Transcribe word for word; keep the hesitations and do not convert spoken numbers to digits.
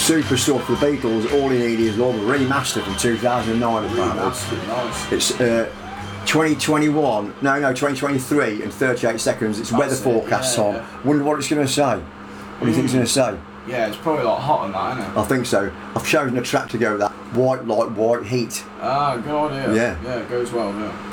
super stuff. The Beatles, All You Need Is Love, remastered from two thousand nine. Remastered, nice. It's uh, twenty twenty-one, no, no, twenty twenty-three and thirty-eight seconds. It's That's weather it, forecast yeah, on. yeah. Wonder what it's going to say. What do you think it's going to say? Yeah, it's probably like hot on that, isn't it? I think so. I've chosen a track to go with that. White Light, White Heat. Ah, good idea. Yeah. Yeah, it goes well, yeah.